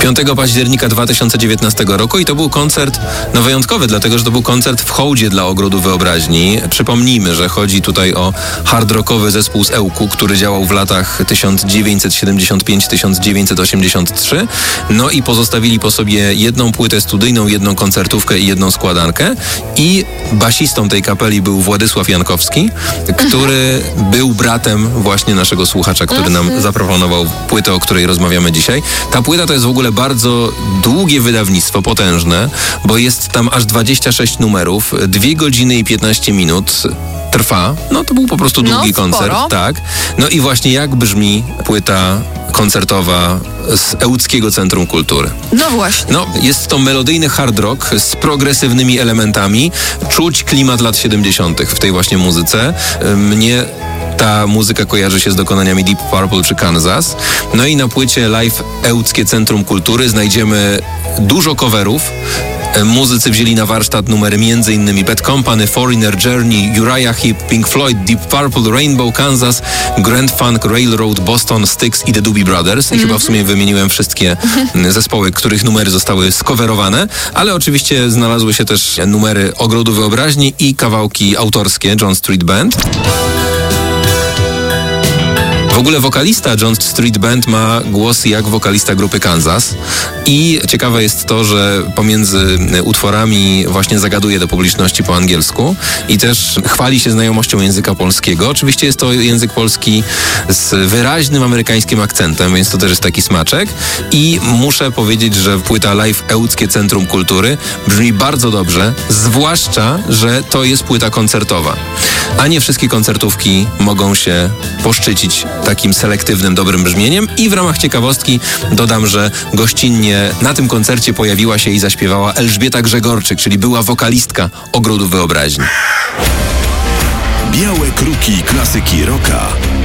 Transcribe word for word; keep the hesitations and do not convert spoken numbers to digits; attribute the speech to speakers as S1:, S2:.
S1: piątego października dwa tysiące dziewiętnastego roku i to był koncert no, wyjątkowy, dlatego że to był koncert w hołdzie dla Ogrodu Wyobraźni. Przypomnijmy, że chodzi tutaj o hard rockowy zespół z Ełku, który działał w latach tysiąc dziewięćset siedemdziesiąt pięć do tysiąc dziewięćset osiemdziesiąt trzy. No i pozostawili po sobie jedną płytę studyjną, jedną koncertówkę i jedną składankę. I basistą tej kapeli był Władysław Jankowski, który był bratem właśnie naszego słuchacza, który nam zaproponował płytę, o której rozmawiamy dzisiaj. Ta płyta to jest w ogóle bardzo długie wydawnictwo, potężne, bo jest tam aż dwadzieścia sześć numerów, dwie godziny i piętnaście minut trwa. No to był po prostu długi
S2: no,
S1: koncert.
S2: sporo.
S1: Tak. No i właśnie jak brzmi płyta koncertowa z Ełckiego Centrum Kultury.
S2: No właśnie.
S1: No, jest to melodyjny hard rock z progresywnymi elementami. Czuć klimat lat siedemdziesiątych w tej właśnie muzyce. Mnie ta muzyka kojarzy się z dokonaniami Deep Purple czy Kansas. No i na płycie Live Ełckie Centrum Kultury znajdziemy dużo coverów. Muzycy wzięli na warsztat numery m.in. Bad Company, Foreigner, Journey, Uriah Heep, Pink Floyd, Deep Purple, Rainbow, Kansas, Grand Funk, Railroad, Boston, Styx i The Doobie Brothers. I mm-hmm. chyba w sumie wymieniłem wszystkie zespoły, których numery zostały skowerowane, ale oczywiście znalazły się też numery Ogrodu Wyobraźni i kawałki autorskie John Street Band. W ogóle wokalista John Street Band ma głos jak wokalista grupy Kansas i ciekawe jest to, że pomiędzy utworami właśnie zagaduje do publiczności po angielsku i też chwali się znajomością języka polskiego. Oczywiście jest to język polski z wyraźnym amerykańskim akcentem, więc to też jest taki smaczek i muszę powiedzieć, że płyta Live Ełckie Centrum Kultury brzmi bardzo dobrze, zwłaszcza, że to jest płyta koncertowa, a nie wszystkie koncertówki mogą się poszczycić takim selektywnym, dobrym brzmieniem. I w ramach ciekawostki dodam, że gościnnie na tym koncercie pojawiła się i zaśpiewała Elżbieta Grzegorczyk, czyli była wokalistka Ogrodu Wyobraźni.
S3: Białe kruki klasyki rocka.